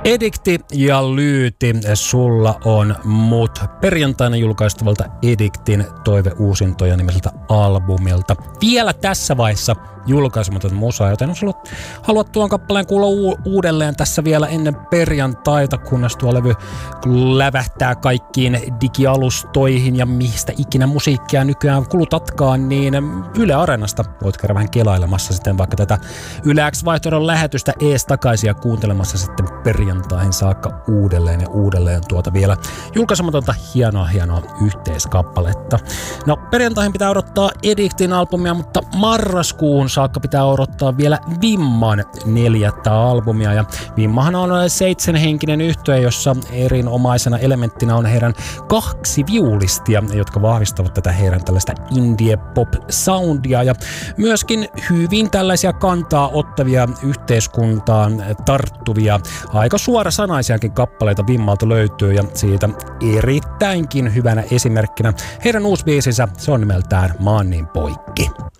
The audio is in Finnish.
Edikti ja Lyyti, sulla on mut perjantaina julkaistavalta Ediktin toiveuusintoja nimiseltä albumilta. Vielä tässä vaiheessa julkaisematon musa, joten jos haluat tuon kappaleen kuulla uudelleen tässä vielä ennen perjantaita, kunnes tuo levy lävähtää kaikkiin digialustoihin ja mistä ikinä musiikkia nykyään kulutatkaan, niin Yle Areenasta voit käydä vähän kelailemassa sitten vaikka tätä Yle X-vaihtoehdon lähetystä ees takaisin ja kuuntelemassa sitten perjantaihin saakka uudelleen ja uudelleen tuota vielä julkaisematonta hienoa yhteiskappaletta. No perjantaihin pitää odottaa Ediktin albumia, mutta marraskuun saakka pitää odottaa vielä Vimman 4. albumia. Ja Vimmahan on 7-henkinen yhtye, jossa erinomaisena elementtinä on heidän 2 viulistia, jotka vahvistavat tätä heidän tällaista indie pop soundia ja myöskin hyvin tällaisia kantaa ottavia yhteiskuntaan tarttuvia, aika suorasanaisiakin kappaleita Vimmalta löytyy ja siitä erittäinkin hyvänä esimerkkinä heidän uusi biisinsä, se on nimeltään Maan niin poikki.